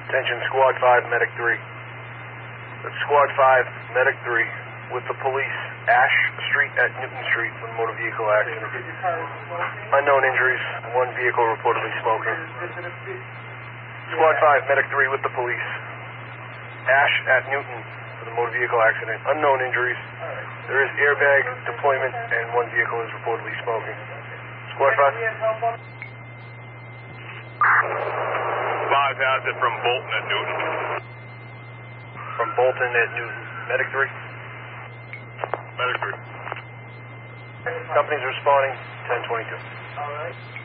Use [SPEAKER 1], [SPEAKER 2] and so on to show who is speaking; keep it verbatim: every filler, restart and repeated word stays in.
[SPEAKER 1] Attention, Squad five, Medic three. That's Squad five, Medic three, with the police, Ash Street at Newton Street for the motor vehicle accident. Unknown injuries, one vehicle reportedly smoking. Squad five, Medic three with the police, Ash at Newton for the motor vehicle accident. Unknown injuries. There is airbag deployment and one vehicle is reportedly smoking. Squad five.
[SPEAKER 2] Five has it from Bolton at Newton.
[SPEAKER 1] From Bolton at Newton. Medic three.
[SPEAKER 2] Medic three.
[SPEAKER 1] Company's responding, ten twenty-two.
[SPEAKER 3] All right.